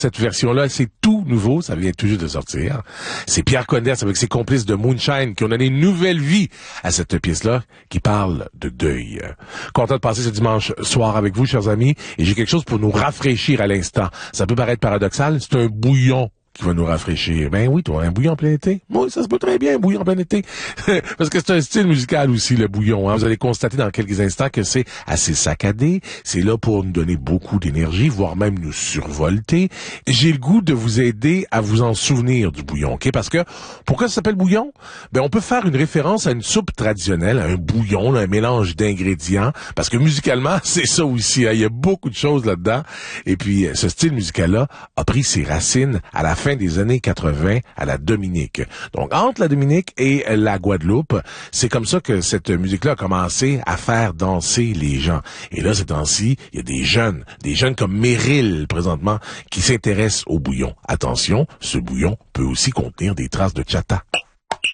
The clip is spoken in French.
Cette version-là, c'est tout nouveau, ça vient tout juste de sortir. C'est Pierre Condès avec ses complices de Moonshine qui ont donné une nouvelle vie à cette pièce-là qui parle de deuil. Content de passer ce dimanche soir avec vous, chers amis, et j'ai quelque chose pour nous rafraîchir à l'instant. Ça peut paraître paradoxal, c'est un bouillon qui va nous rafraîchir. Ben oui, toi, un bouillon en plein été. Oui, ça se peut très bien, un bouillon en plein été. Parce que c'est un style musical aussi, le bouillon. Hein. Vous allez constater dans quelques instants que c'est assez saccadé. C'est là pour nous donner beaucoup d'énergie, voire même nous survolter. J'ai le goût de vous aider à vous en souvenir du bouillon, OK? Parce que, pourquoi ça s'appelle bouillon? Ben, on peut faire une référence à une soupe traditionnelle, à un bouillon, là, un mélange d'ingrédients. Parce que musicalement, c'est ça aussi. Hein. Il y a beaucoup de choses là-dedans. Et puis, ce style musical-là a pris ses racines à la fin des années 80 à la Dominique. Donc, entre la Dominique et la Guadeloupe, c'est comme ça que cette musique-là a commencé à faire danser les gens. Et là, ces temps-ci, il y a des jeunes comme Meryl, présentement, qui s'intéressent au bouillon. Attention, ce bouillon peut aussi contenir des traces de chata.